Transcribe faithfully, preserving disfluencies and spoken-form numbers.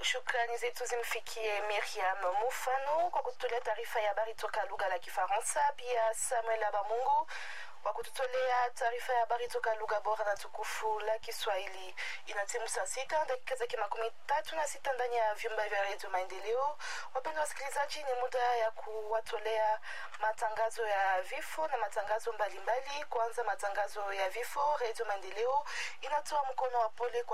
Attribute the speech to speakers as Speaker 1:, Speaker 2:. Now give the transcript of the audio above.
Speaker 1: Shukrani zetu zimfikie Miriam Mufano kwa kutolea taarifa ya habari toka lugha la Kifaransa, pia Samuel Abamungu kwa kututolea taarifa ya habari toka lugha bora na tukufu la Kiswahili. Inatimu saa sita dakika zake makumi tatu na sita ndani ya vyumba vya redio Maendeleo. Wapendwa wasikilizaji, ni muda ya kuwatolea matangazo ya vifo na matangazo mbalimbali. Kwanza matangazo ya vifo, redio Maendeleo inatoa mkono wa pole kwa